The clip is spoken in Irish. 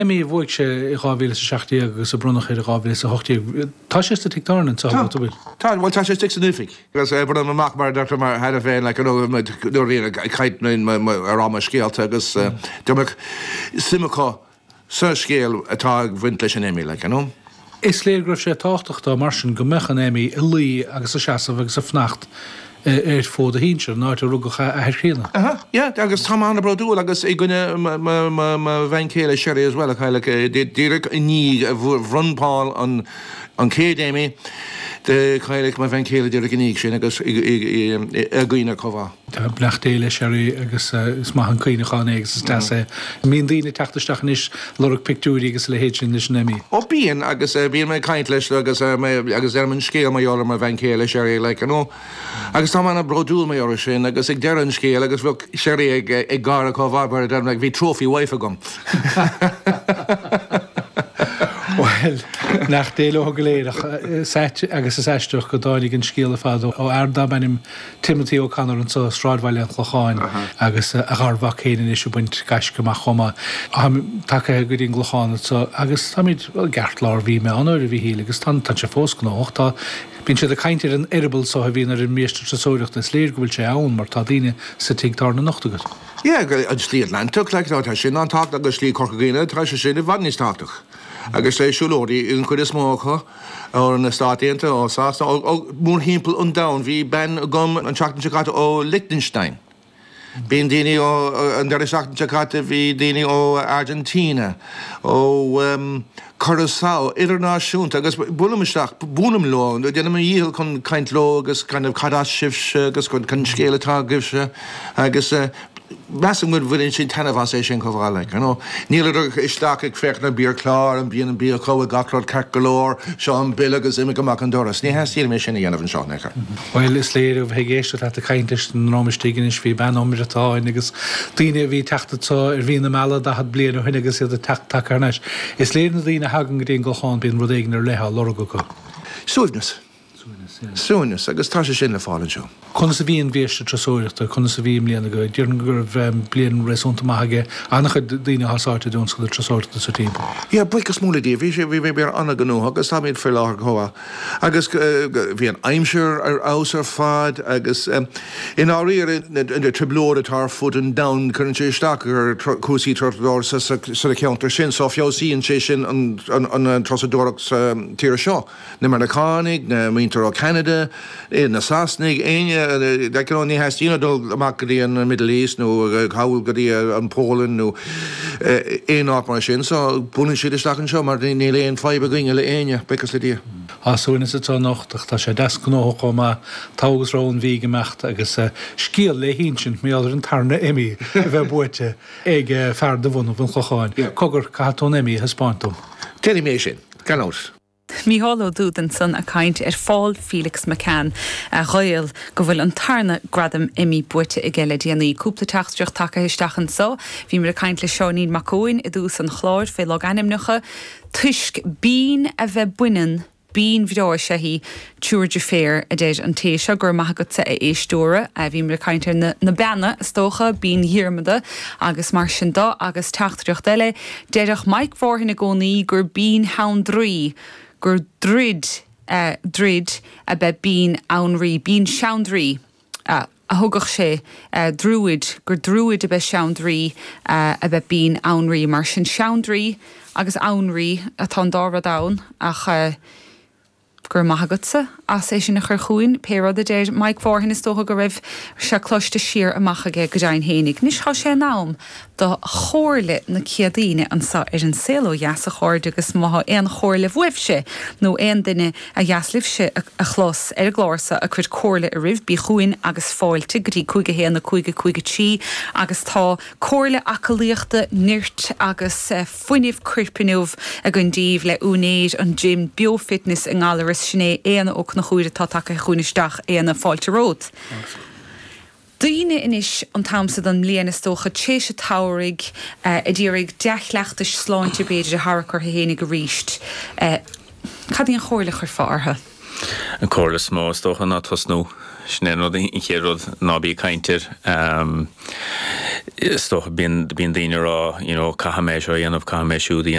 Emi bhuaig sé gáhíle sa 60 agus a brunach ar gáhíle sa 80. Tá sé titána tá bhil. Tá bhil tá sé signific. Gus bud an amach mar Dr. mar had a bhéin le nó réon caitnain ará scéalta agus dumach simachá sa scéal atá bhaint leis an éimi le nó. Is léirgrah sé táchtachta mar sin go mechan éimi i lí agus a seaamh agus a fnacht fód a híse náir a rugacha a chéna. Ja, agus tá anna broú agus i gine bhain céile seir as well chaile ddíireach i ní a bhrunpáil an cédéimi de chaile mai bhain céile deireach níag sin agus a gcuoine comhá. Tá blechtéile seí agus is mai an cuoineáin agus de míon daoine tetaisteach níos lorug picúí agus le héid sin leis néimi. Ó bíon agus bíon mé caiint leis agus man scéal maiorla mar bhain céile seir le nó. Agus tá anna broú maior sin agus ag dean scéal agus bheh seir ag gara comhhabar de ag bhí trófií waifa gom. Well, nach déile go léireach agus is eisteach go dáinnig an scéal a fad ó airda benim Timothy O'Connor an sa Stradbhaile an Chlocháin agus a gharbha chéanaan isisiú buint gais go chuma take go dtíon Chlocháin agus táid gceart lár bhí me anir a bhí híle agus tá sé fós gnách tá bín sé a caiintear an erbal sa a bhíonar in méiste trasóireacht is léir go bhfuil sé ann mar tá daine sa tíagtar na nachtagat. Ja, an slí Atlantic le tá sin an tá agus slí Corcagéine tá sé sin i bhanítáach. Agus é siúlóí in chud is mócha ó na stáíanta ósá ó múr hímpel an da hí ben gom an teachtanseáta ó Liechtenstein. Bíon daine ó an deachtanseáta bhí daine ó Argentina ó Curaçao idirnáisiúnta agus bunamisteach búnam lá, déanam díal chun caint lo agus chuinmh cadá sibse agus chun scéalatá gibse agus Massam good village in Tanavasation Kovalek, Neil Istak Fechna beer clar and being beer coa gacklord cacolor, Sean Billagas Imicamac and Doris. Ni has seen mission again of Shawnecker. Well, this later of Hegation at the kindest and Romistigan is free ban on Mirata and niggas. Dina V Tachta, Irvina Mala that had bleed or Hinigas the Takarnash. It's later Dina Hagen Dingle Hon being Rodegin or Leha Lorgoco. Soonness, agus tá sé sin le fáin seo. Chuna sa bhíon bhíiste trasóireachta, chuna sa bhíon líana go, dúireann gur blian réisúnta maithaige, annach daoine hasáirte dún go le trasóireachta sa tíompa. Ja, buchas múla dí, bhí bear anna ganú, agus tá míad fé láthar chomha. Agus bhí an aimseir ar ás ar fad, agus in áíar in de triblóra tar fud an down chun sé isteach ar cúsaí trasdóir sa ceantar sin, so fiosíonn sé sin an trasadóraach tíir seo. Na Marnacánig, na Míntar ó Canada, na Sasnig, de can only has dul amachí an Middle East nó chaúil goí an Poland nó éach mar sin, so bunin siad isteach an seo mar ní léon feibe gine le aine becas le dí. Súna sa náchtach tá sé descnó go tágus rán bhí gemecht agus scíal le hín sin méallar an tarna imi bheith buite ag fear de bhna bhan chocháin. Cogur catón imi Hispántum. Téí mé sin, ganás. Míhalló dúdan san a caint fáil Felix McCann a roiil go bhfuil an tarna gradam imi buite i geile déanaí cúpla teachtrach take istechan so, bhí mar a caint le seonín macóin i dús an chláir fé le animnecha, tuisc bín a bheith buinean bín bhídáir sé hí túirde fér a déid an téise gur maithagat sa éistóra a bhí mar a caintear na beanna stócha bín hirirmada agus mar sin dá agus teachtrach deile déireach Mike Vorhin a gcónaí gur bín haundrí gur drid a bheith bín anrí, bín seandraí a thugach sé drúid, gur drúid a bheith seandraí a bheith bín anrí mar sin seandraí agus anrí a tá dára dain ach gur maithagatsa as é sin na chur chuin péad a déir Mike Vorhin is tócha go raibh se cloiste siar amachige go dain hénig. Nis há sé nám do chóirle na ciadaine an sa ar an célo jaas a chóir agus maitha an chóirle bhuiimse nó an duine a jaslibse a chlós ar glársa a chuid cóirle a rih bí chuin agus fáilte gotí chuige héan na chuige tí agus tá cóirle acalíochta nirt agus fuiineh cripinúh a gundíh le únéid an gym biofitness in gálar sinné éana ó na chuide tá take chuúnisteach éana fáilte ród. Daoine inis an tamsa an mbliana tócha téise táirigh a ddírig 10 leachtais sláinte beidir a harachar hénig go ríist. Cad íon chóirla chur fátha? An cóirla smó tócha ná tosnú. Snéad in chéad nábí caintir. sto bin daine rá cahaméis ó dhéanamh cahaméisiú